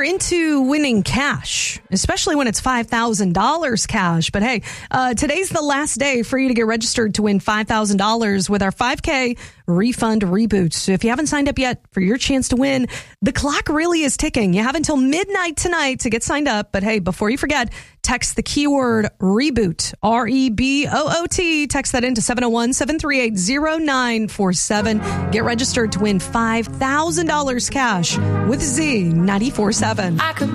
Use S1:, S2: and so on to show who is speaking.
S1: into winning cash, especially when it's $5,000 cash. But hey, today's the last day for you to get registered to win $5,000 with our 5K refund reboot. So if you haven't signed up yet for your chance to win, the clock really is ticking. You have until midnight tonight to get signed up. But hey, before you forget, text the keyword reboot, REBOOT. Text that into 701-738-0947. Get registered to win $5,000 cash with Z 94.7.